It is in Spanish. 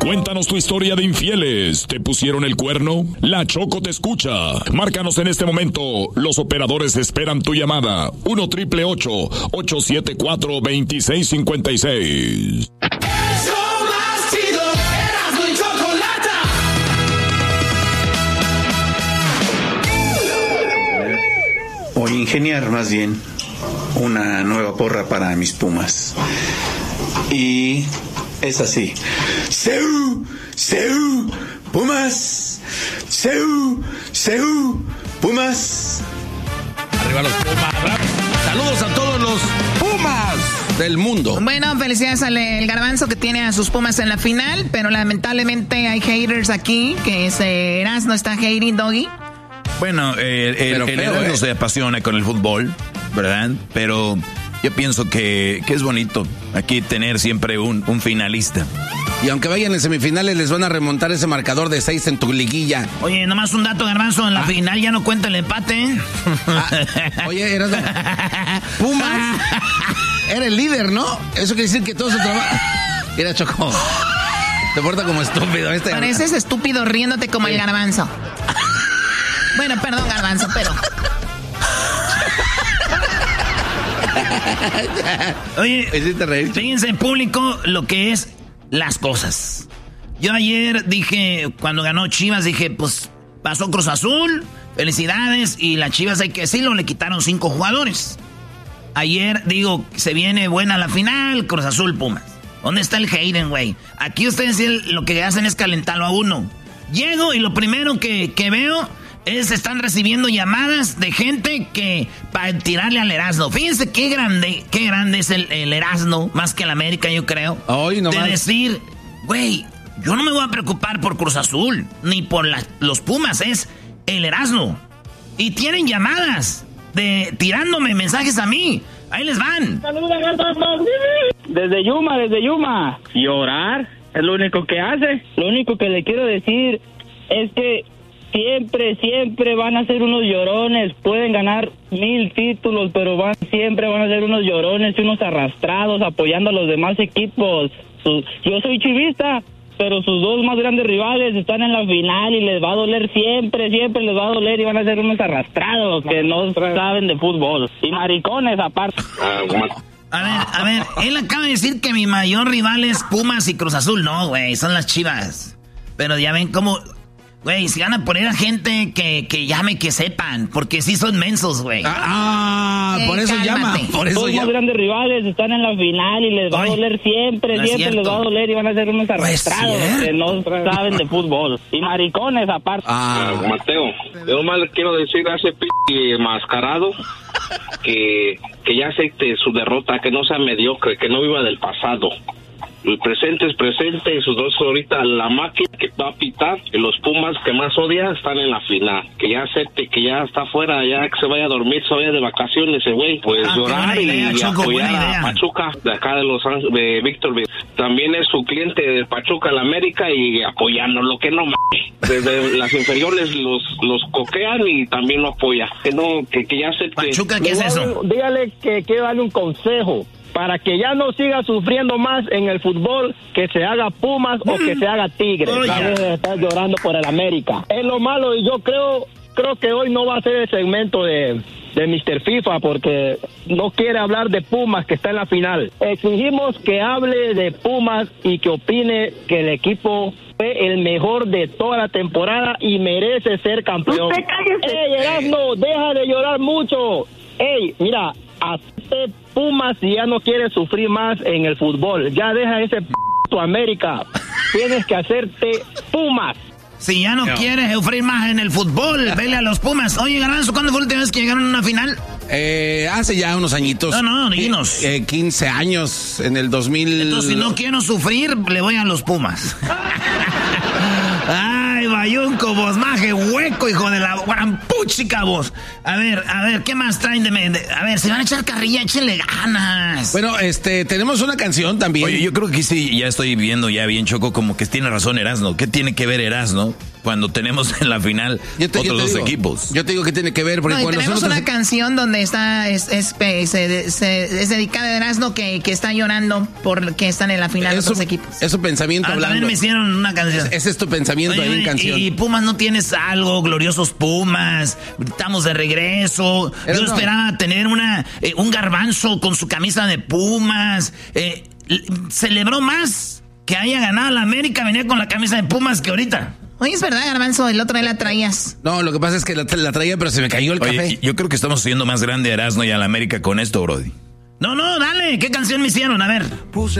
Cuéntanos tu historia de infieles. ¿Te pusieron el cuerno? La Choco te escucha. Márcanos en este momento. Los operadores esperan tu llamada. 1-888-874-2656. O ingeniar más bien una nueva porra para mis Pumas. Y es así. ¡Seu! ¡Seu! ¡Pumas! ¡Seu! ¡Seu! ¡Pumas! Arriba los Pumas. Saludos a todos los Pumas del mundo. Bueno, felicidades al Garbanzo que tiene a sus Pumas en la final, pero lamentablemente hay haters aquí, que Erasmo está hating, Doggy. Bueno, el Erasmo se apasiona con el fútbol, ¿verdad? Pero yo pienso que es bonito aquí tener siempre un finalista. Y aunque vayan en semifinales, les van a remontar ese marcador de 6 en tu liguilla. Oye, nomás un dato, Garbanzo, en la final ya no cuenta el empate. Oye, Erasmo, Pumas era el líder, ¿no? Eso quiere decir que todo su trabajo... Mira, Choco, te porta como estúpido. Pareces estúpido riéndote como el Garbanzo. Bueno, perdón, Garbanzo, pero... Oye, fíjense en público lo que es las cosas. Yo ayer dije, cuando ganó Chivas, dije, pues pasó Cruz Azul, felicidades, y las Chivas hay que decirlo, le quitaron 5 jugadores. Ayer digo, se viene buena la final, Cruz Azul, Pumas. ¿Dónde está el hating, güey? Aquí ustedes lo que hacen es calentarlo a uno. Llego y lo primero que veo... están recibiendo llamadas de gente que para tirarle al Erasmo. Fíjense qué grande es el Erasmo, más que el América, yo creo. Hoy no de más. Decir, güey, yo no me voy a preocupar por Cruz Azul, ni por los Pumas, es el Erasmo. Y tienen llamadas tirándome mensajes a mí. Ahí les van. Desde Yuma. Llorar es lo único que hace. Lo único que le quiero decir es que siempre van a ser unos llorones. Pueden ganar 1000 títulos, pero siempre van a ser unos llorones y unos arrastrados apoyando a los demás equipos. Yo soy chivista, pero sus 2 más grandes rivales están en la final y les va a doler siempre les va a doler y van a ser unos arrastrados que no saben de fútbol. Y maricones aparte. A ver, él acaba de decir que mi mayor rival es Pumas y Cruz Azul. No, güey, son las Chivas. Pero ya ven cómo... Güey, si van a poner a gente que llame, que sepan, porque sí son mensos, güey. Por eso llama. Por eso Los más grandes rivales están en la final y les va a doler siempre les va a doler y van a ser unos arrastrados que no saben de fútbol. Y maricones aparte. Mateo, yo más le quiero decir a ese mascarado que ya acepte su derrota, que no sea mediocre, que no viva del pasado. El presente es presente y sus 2 ahorita la máquina que va a pitar y los Pumas que más odia están en la final. Que ya acepte que ya está fuera, ya que se vaya a dormir, se vaya de vacaciones ese güey. Pues llorar y apoyar a Pachuca de acá de Los Ángeles, de Victorville. También es su cliente de Pachuca, la América, y apoyando lo que no mames. Desde las inferiores los coquean y también lo apoya. Que ya acepte. Pachuca, ¿qué es eso? Dígale que quiero darle un consejo. Para que ya no siga sufriendo más en el fútbol, que se haga Pumas o que se haga Tigres. Estás llorando por el América. Es lo malo y yo creo que hoy no va a ser el segmento de Mr. FIFA porque no quiere hablar de Pumas que está en la final. Exigimos que hable de Pumas y que opine que el equipo fue el mejor de toda la temporada y merece ser campeón. ¡Ey, Erasmo, deja de llorar mucho! ¡Ey, mira! Hazte Pumas si ya no quieres sufrir más en el fútbol. Ya deja ese tu América. Tienes que hacerte Pumas. Si ya no quieres sufrir más en el fútbol, vele a los Pumas. Oye, Garbanzo, ¿cuándo fue la última vez que llegaron a una final? Hace ya unos añitos. No, dinos. 15 años, en el 2000... Entonces, si no quiero sufrir, le voy a los Pumas. Ay, bayunco, vos, maje, hueco, hijo de la gran puchica, vos. A ver, ¿qué más traen a ver, se van a echar carrilla, échenle ganas. Bueno, tenemos una canción también. Oye, yo creo que sí, ya estoy viendo ya bien, Choco, como que tiene razón Erasmo. ¿Qué tiene que ver Erasmo? cuando tenemos en la final otros dos equipos. Yo te digo que tiene que ver, porque cuando tenemos una canción donde está es dedicada a Erasmo que está llorando porque están en la final los dos equipos. Es su pensamiento hablando. También me hicieron una canción. Ese es tu pensamiento ahí en canción. Y Pumas, no tienes algo, gloriosos Pumas, estamos de regreso. Yo esperaba tener un Garbanzo con su camisa de Pumas. Celebró más que haya ganado la América, venía con la camisa de Pumas que ahorita. Oye, es verdad, Garbanzo, el otro día la traías. No, lo que pasa es que la traía, pero se me cayó el café. Yo creo que estamos haciendo más grande a Erasmo y a la América con esto, brody. No, dale, ¿qué canción me hicieron? A ver.